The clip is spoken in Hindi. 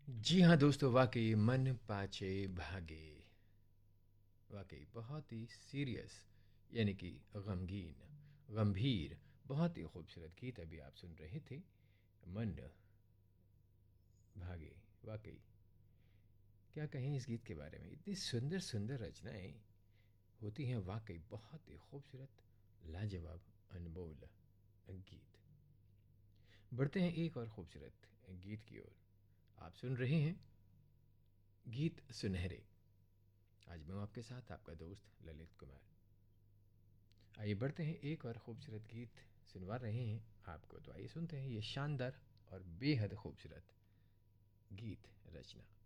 जी हाँ दोस्तों, वाकई मन पाछे भागे। वाकई बहुत ही सीरियस, यानी कि गमगीन, गंभीर, बहुत ही खूबसूरत गीत अभी आप सुन रहे थे। मन भागे। वाकई क्या कहें इस गीत के बारे में, इतनी सुंदर सुंदर रचनाएं होती हैं, वाकई बहुत ही खूबसूरत, लाजवाब, अनमोल गीत। बढ़ते हैं एक और खूबसूरत गीत की ओर। आप सुन रहे हैं गीत सुनहरे। आज मैं हूं आपके साथ आपका दोस्त ललित कुमार। आइए बढ़ते हैं, एक और खूबसूरत गीत सुनवा रहे हैं आपको, तो आइए सुनते हैं ये शानदार और बेहद खूबसूरत गीत रचना।